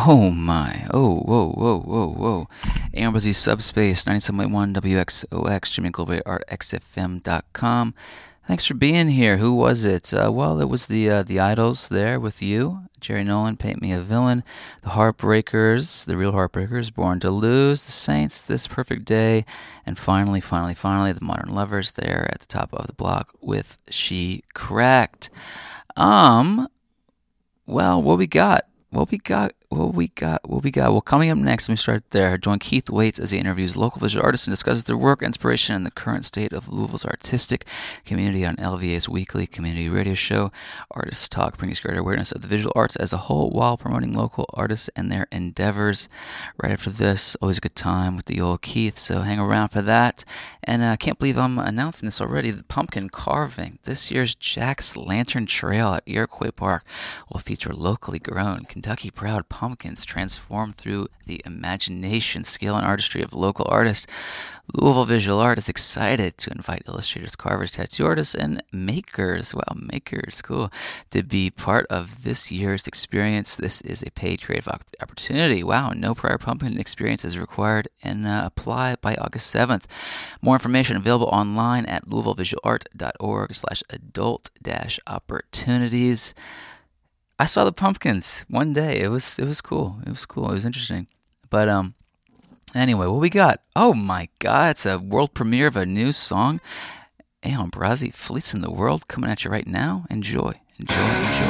Oh my. Oh, whoa, whoa, whoa, whoa. Ambrosy Subspace, 97.1 WXOX, Jimmy Clover, artxfm.com. Thanks for being here. Who was it? Well, it was the Idols there with you. Jerry Nolan, Paint Me a Villain. The Heartbreakers, the Real Heartbreakers, Born to Lose. The Saints, This Perfect Day. And finally, the Modern Lovers there at the top of the block with She Cracked. Well, what we got? Well, coming up next, let me start there. Join Keith Waits as he interviews local visual artists and discusses their work, inspiration, and the current state of Louisville's artistic community on LVA's weekly community radio show. Artists Talk brings greater awareness of the visual arts as a whole while promoting local artists and their endeavors. Right after this, always a good time with the old Keith, so hang around for that. And I can't believe I'm announcing this already. The pumpkin carving. This year's Jack's Lantern Trail at Iroquois Park will feature locally grown, Kentucky-proud pumpkins transformed through the imagination, skill, and artistry of local artists. Louisville Visual Art is excited to invite illustrators, carvers, tattoo artists, and makers, cool, to be part of this year's experience. This is a paid creative opportunity. Wow, no prior pumpkin experience is required, and apply by August 7th. More information available online at louisvillevisualart.org/adult-opportunities. I saw the pumpkins one day. It was cool. It was interesting. But anyway, what we got? Oh my God, it's a world premiere of a new song. Alan Brazzi, Fleets in the World, coming at you right now. Enjoy.